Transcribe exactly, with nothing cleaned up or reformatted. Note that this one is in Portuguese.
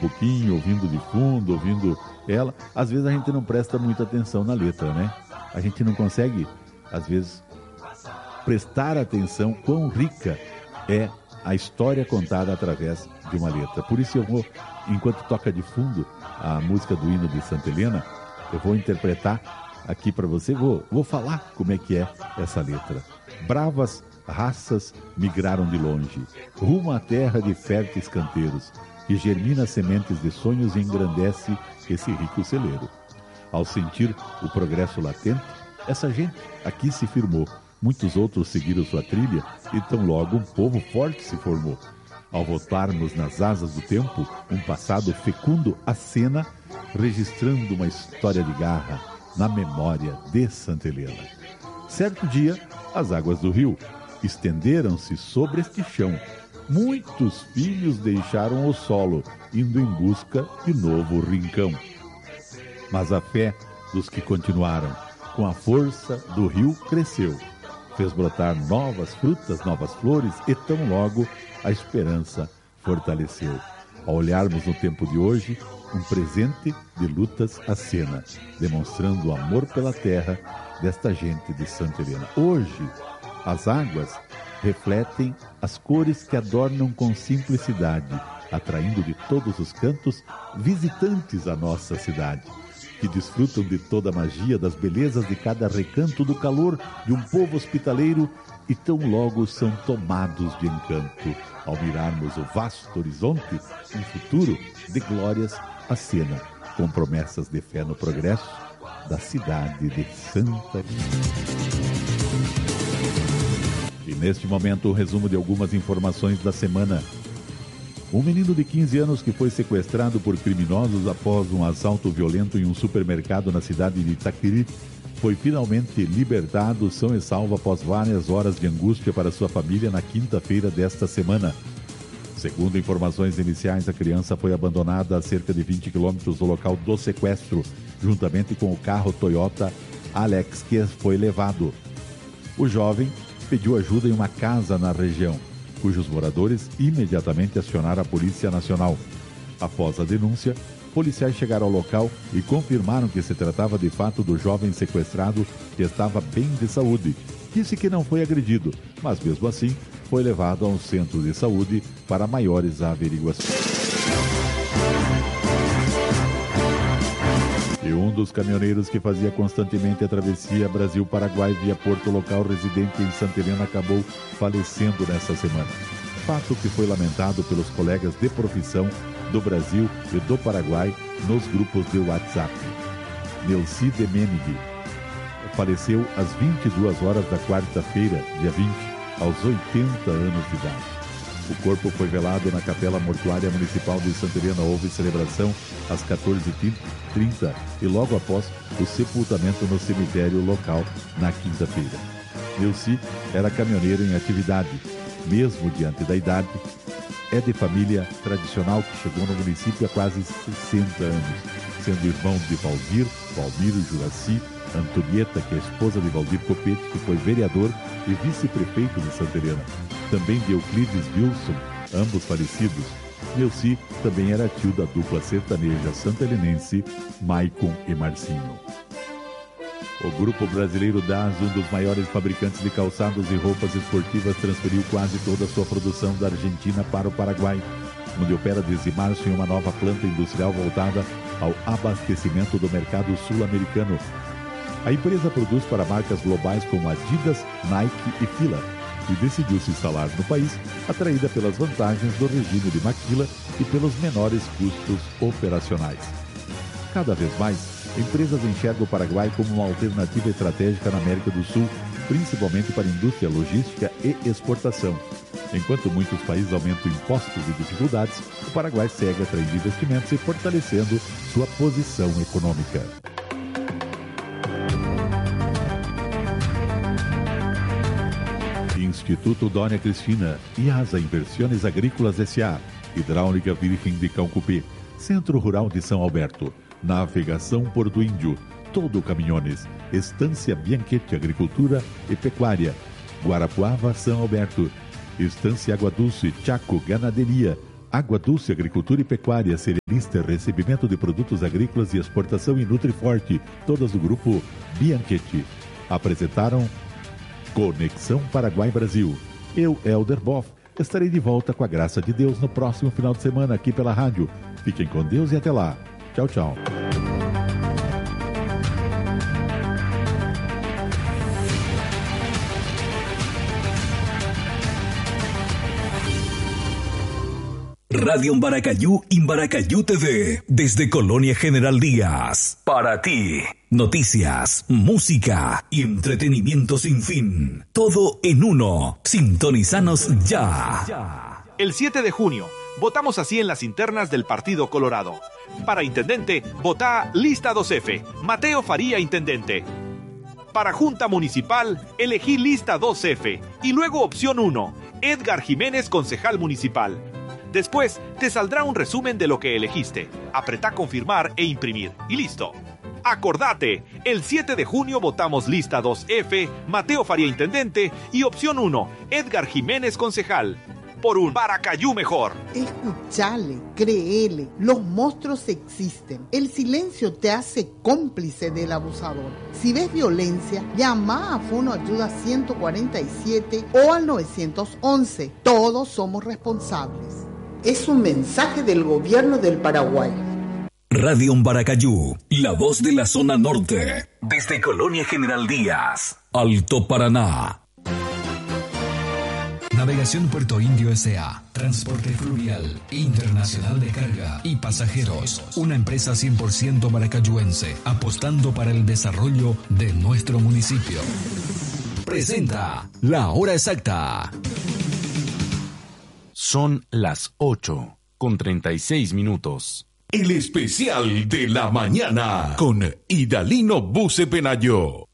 pouquinho, ouvindo de fundo, ouvindo ela. Às vezes a gente não presta muita atenção na letra, né? A gente não consegue, às vezes, prestar atenção quão rica é a história contada através de uma letra. Por isso eu vou, enquanto toca de fundo a música do hino de Santa Helena, eu vou interpretar aqui para você, vou, vou falar como é que é essa letra. Bravas raças migraram de longe, rumo à terra de férteis canteiros, que germina sementes de sonhos e engrandece esse rico celeiro. Ao sentir o progresso latente, essa gente aqui se firmou. Muitos outros seguiram sua trilha e tão logo um povo forte se formou. Ao voltarmos nas asas do tempo, um passado fecundo acena, registrando uma história de garra na memória de Santa Helena. Certo dia, as águas do rio estenderam-se sobre este chão. Muitos filhos deixaram o solo, indo em busca de novo rincão. Mas a fé dos que continuaram, com a força do rio cresceu. Fez brotar novas frutas, novas flores, e tão logo a esperança fortaleceu. Ao olharmos no tempo de hoje, um presente de lutas acena, demonstrando o amor pela terra desta gente de Santa Helena. Hoje, as águas refletem as cores que adornam com simplicidade, atraindo de todos os cantos visitantes à nossa cidade, que desfrutam de toda a magia, das belezas de cada recanto, do calor de um povo hospitaleiro, e tão logo são tomados de encanto. Ao mirarmos o vasto horizonte, um futuro de glórias acena, com promessas de fé no progresso da cidade de Santa Helena. E neste momento, o resumo de algumas informações da semana. Um menino de quinze anos que foi sequestrado por criminosos após um assalto violento em um supermercado na cidade de Itaquiri foi finalmente libertado, são e salvo após várias horas de angústia para sua família na quinta-feira desta semana. Segundo informações iniciais, a criança foi abandonada a cerca de vinte quilômetros do local do sequestro, juntamente com o carro Toyota Alex que foi levado. O jovem pediu ajuda em uma casa na região, cujos moradores imediatamente acionaram a Polícia Nacional. Após a denúncia, policiais chegaram ao local e confirmaram que se tratava de fato do jovem sequestrado, que estava bem de saúde. Disse que não foi agredido, mas mesmo assim foi levado a um centro de saúde para maiores averiguações. E um dos caminhoneiros que fazia constantemente a travessia Brasil-Paraguai via porto local residente em Santa Helena acabou falecendo nesta semana. Fato que foi lamentado pelos colegas de profissão do Brasil e do Paraguai nos grupos de WhatsApp. Neuci de Menig faleceu às vinte e duas horas da quarta-feira, dia vinte, aos oitenta anos de idade. O corpo foi velado na Capela Mortuária Municipal de Santa Helena. Houve celebração às quatorze e trinta e logo após o sepultamento no cemitério local na quinta-feira. Neuci era caminhoneiro em atividade, mesmo diante da idade. É de família tradicional que chegou no município há quase sessenta anos, sendo irmão de Valdir, Valmiro Juraci, Antonieta, que é a esposa de Valdir Copete, que foi vereador e vice-prefeito de Santa Helena. Também de Euclides Wilson, ambos falecidos. Neuci também era tio da dupla sertaneja santahelenense Maicon e Marcinho. O Grupo Brasileiro D A S, um dos maiores fabricantes de calçados e roupas esportivas, transferiu quase toda a sua produção da Argentina para o Paraguai, onde opera desde março em uma nova planta industrial voltada ao abastecimento do mercado sul-americano. A empresa produz para marcas globais como Adidas, Nike e Fila, e decidiu se instalar no país, atraída pelas vantagens do regime de maquila e pelos menores custos operacionais. Cada vez mais, empresas enxergam o Paraguai como uma alternativa estratégica na América do Sul, principalmente para a indústria logística e exportação. Enquanto muitos países aumentam impostos e dificuldades, o Paraguai segue atraindo investimentos e fortalecendo sua posição econômica. Instituto Dona Cristina, IASA Inversões Agrícolas S A, Hidráulica Virgem de Caucupê, Centro Rural de São Alberto, Navegação Porto Índio, Todo Caminhones, Estância Bianchetti Agricultura e Pecuária, Guarapuava São Alberto, Estância Água Dulce, Chaco Ganaderia, Água Dulce Agricultura e Pecuária, Cerealista, recebimento de produtos agrícolas e exportação em Nutriforte, todas do grupo Bianchetti. Apresentaram Conexão Paraguai-Brasil. Eu, Elder Boff, estarei de volta com a graça de Deus no próximo final de semana aqui pela rádio. Fiquem com Deus e até lá. Tchau, tchau. Radio Embaracayú, Embaracayú T V, desde Colonia General Díaz. Para ti, noticias, música y entretenimiento sin fin. Todo en uno. Sintonizanos ya. El siete de junio, votamos así en las internas del Partido Colorado. Para intendente, vota lista dos F, Mateo Faría intendente. Para Junta Municipal, elegí lista dos F y luego opción uno, Edgar Jiménez concejal municipal. Después te saldrá un resumen de lo que elegiste. Apretá confirmar e imprimir y listo. Acordate, el siete de junio votamos lista dos F, Mateo Faría intendente y opción uno, Edgar Jiménez concejal. Por un Baracayú mejor. Escuchale, créele, los monstruos existen. El silencio te hace cómplice del abusador. Si ves violencia, llama a Fono Ayuda ciento cuarenta y siete o al nueve once. Todos somos responsables. Es un mensaje del gobierno del Paraguay. Radio Embaracayú, la voz de la zona norte. Desde Colonia General Díaz, Alto Paraná. Navegación Puerto Indio S A Transporte fluvial, internacional de carga y pasajeros. Una empresa cien por ciento maracayuense, apostando para el desarrollo de nuestro municipio. Presenta la hora exacta. Son las ocho con treinta y seis minutos. El especial de la mañana con Idalino Buce Penayo.